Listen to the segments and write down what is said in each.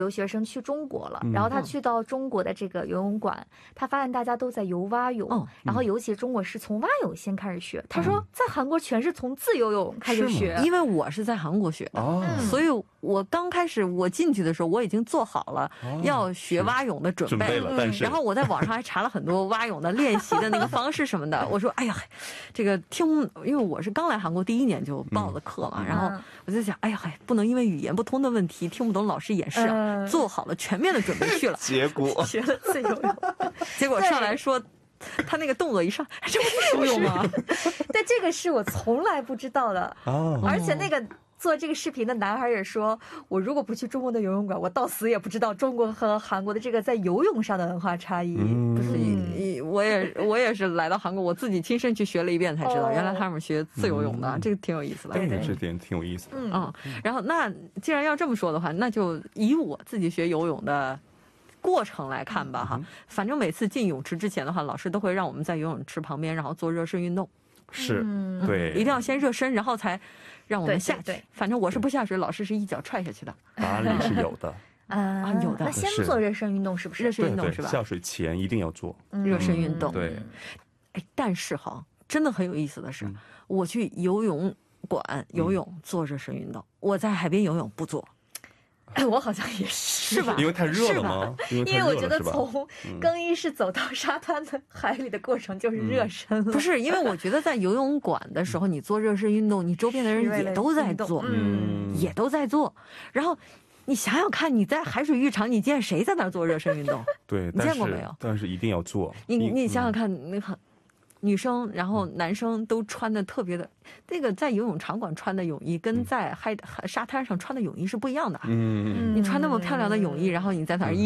留学生去中国了，然后他去到中国的这个游泳馆，他发现大家都在游蛙泳，然后尤其中国是从蛙泳先开始学，他说在韩国全是从自由泳开始学，因为我是在韩国学的，所以我刚开始我进去的时候我已经做好了要学蛙泳的准备了，然后我在网上还查了很多蛙泳的练习的那个方式什么的，我说哎呀这个听，因为我是刚来韩国第1年就报的课嘛，然后我就想哎呀不能因为语言不通的问题听不懂老师演示做好了全面的准备去了，结果学了自由泳，结果上来说他那个动作一上这不自由泳吗？对，这个是我从来不知道的，而且那个做这个视频的男孩也说，我如果不去中国的游泳馆，我到死也不知道中国和韩国的这个在游泳上的文化差异。不是，我也是来到韩国，我自己亲身去学了一遍才知道，原来他们学自由泳的，这个挺有意思的。对，这点挺有意思的。然后那既然要这么说的话，那就以我自己学游泳的过程来看吧哈，反正每次进泳池之前的话，老师都会让我们在游泳池旁边然后做热身运动。是，对，一定要先热身，然后才让我们下去。反正我是不下水，老师是一脚踹下去的。哪里是有的有的。那先做热身运动是不是？热身运动是吧？下水前一定要做热身运动。对，哎，但是哈，真的很有意思的是，我去游泳馆游泳做热身运动，我在海边游泳不做。哎，我好像也是吧，因为太热了吗？因为我觉得从更衣室走到沙滩的海里的过程就是热身了。不是，因为我觉得在游泳馆的时候，你做热身运动，你周边的人也都在做，也都在做。然后你想想看，你在海水浴场，你见谁在那做热身运动？对，你见过没有？但是一定要做。你想想看，那个女生然后男生都穿的特别的，那个在游泳场馆穿的泳衣跟在沙滩上穿的泳衣是不一样的。你穿那么漂亮的泳衣，然后你在那儿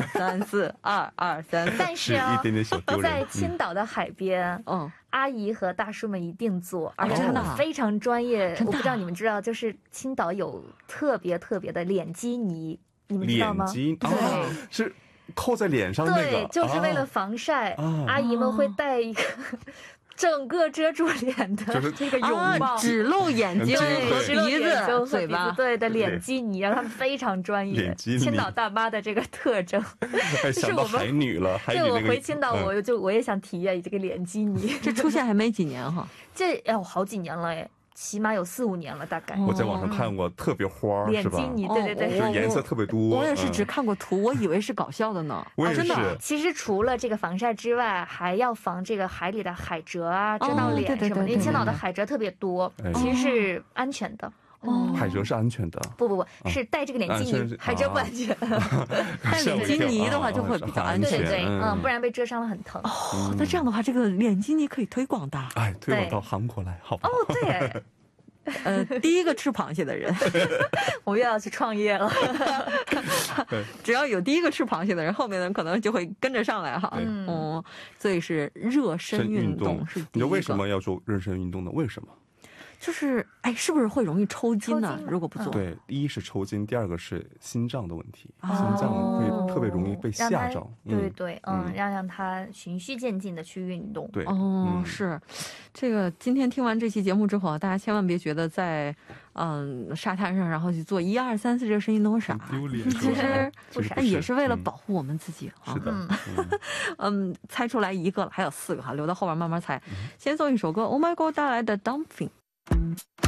1、2、3、4、2、2、3，但是在青岛的海边，阿姨和大叔们一定做，而且他们非常专业。我不知道你们知道，就是青岛有特别的脸基尼，你们知道吗？对，是扣在脸上那个，对，就是为了防晒，阿姨们会戴一个整个遮住脸的这个泳帽，只露眼睛和鼻子、嘴巴，对的脸基尼，让他们非常专业。青岛大妈的这个特征，想到海女了。对，我回青岛，我也想体验这个脸基尼。这出现还没几年哈，这好几年了哎。起码有4、5年了，大概。我在网上看过，特别花，是吧？脸基尼，对，就是颜色特别多。我也是只看过图，我以为是搞笑的呢。我也是。真的，其实除了这个防晒之外，还要防这个海里的海蜇啊，遮到脸什么的。因为青岛的海蜇特别多，其实是安全的。海蜇是安全的。不，是戴这个脸基尼，海蜇不安全。戴脸基尼的话就会比较安全，对，不然被蛰伤了很疼。那这样的话，这个脸基尼可以推广的。哎，推广到韩国来，好不好？对。第一个吃螃蟹的人，我又要去创业了。只要有第一个吃螃蟹的人，后面的人可能就会跟着上来哈。所以是热身运动是第一个。你为什么要做热身运动呢？为什么？就是是不是会容易抽筋呢？如果不做，对，第一是抽筋，第二个是心脏的问题，心脏会特别容易被吓着。对，让他循序渐进的去运动。对，是这个。今天听完这期节目之后，大家千万别觉得在沙滩上然后去做1、2、3、4热身运动傻，丢脸。其实不是，也是为了保护我们自己。是的，猜出来1个了，还有4个哈，留到后边慢慢猜。先送一首歌 Oh My God 带来的 Dumping。